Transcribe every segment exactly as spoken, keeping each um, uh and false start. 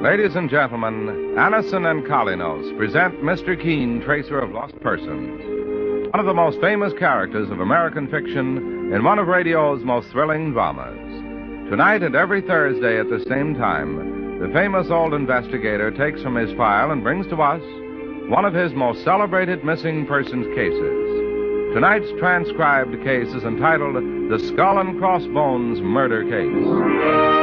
Ladies and gentlemen, Anacin and Kolynos present Mister Keene, Tracer of Lost Persons, one of the most famous characters of American fiction in one of radio's most thrilling dramas. Tonight and every Thursday at the same time, the famous old investigator takes from his file and brings to us one of his most celebrated missing persons cases. Tonight's transcribed case is entitled The Skull and Crossbones Murder Case.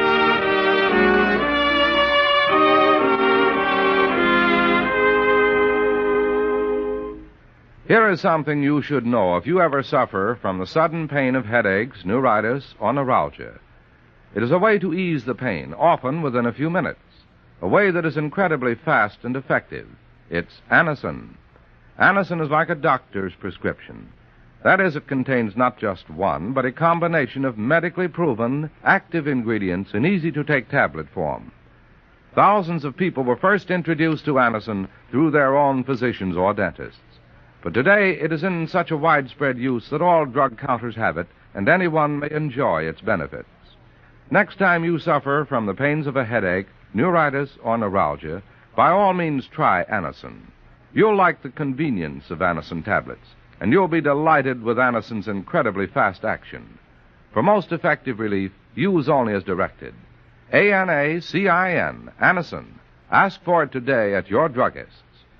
Here is something you should know if you ever suffer from the sudden pain of headaches, neuritis, or neuralgia. It is a way to ease the pain, often within a few minutes. A way that is incredibly fast and effective. It's Anacin. Anacin is like a doctor's prescription. That is, it contains not just one, but a combination of medically proven, active ingredients in easy-to-take tablet form. Thousands of people were first introduced to Anacin through their own physicians or dentists. But today it is in such a widespread use that all drug counters have it, and anyone may enjoy its benefits. Next time you suffer from the pains of a headache, neuritis, or neuralgia, by all means try Anacin. You'll like the convenience of Anacin tablets, and you'll be delighted with Anacin's incredibly fast action. For most effective relief, use only as directed. A N A C I N, Anacin. Ask for it today at your druggist's.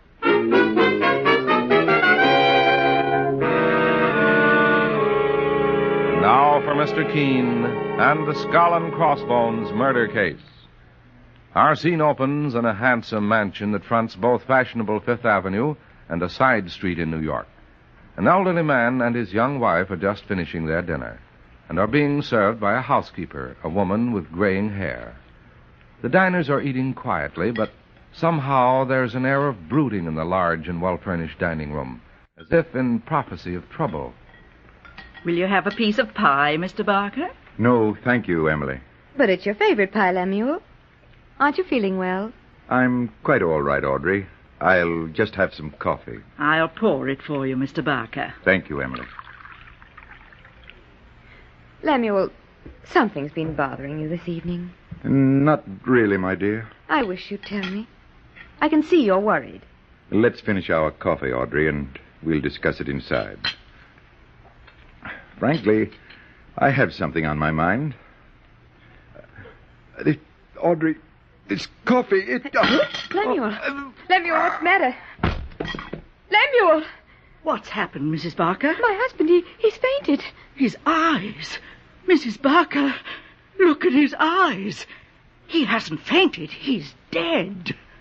Now for Mister Keene and the Skull and Crossbones murder case. Our scene opens in a handsome mansion that fronts both fashionable Fifth Avenue and a side street in New York. An elderly man and his young wife are just finishing their dinner and are being served by a housekeeper, a woman with graying hair. The diners are eating quietly, but somehow there's an air of brooding in the large and well-furnished dining room, as if in prophecy of trouble. Will you have a piece of pie, Mister Barker? No, thank you, Emily. But it's your favorite pie, Lemuel. Aren't you feeling well? I'm quite all right, Audrey. I'll just have some coffee. I'll pour it for you, Mister Barker. Thank you, Emily. Lemuel, something's been bothering you this evening. Not really, my dear. I wish you'd tell me. I can see you're worried. Let's finish our coffee, Audrey, and we'll discuss it inside. Frankly, I have something on my mind. Uh, this, Audrey, this coffee, it... Uh, Lemuel. Uh, Lemuel, what's the matter? Lemuel! What's happened, Missus Barker? My husband, he, he's fainted. His eyes. Missus Barker, look at his eyes. He hasn't fainted. He's dead.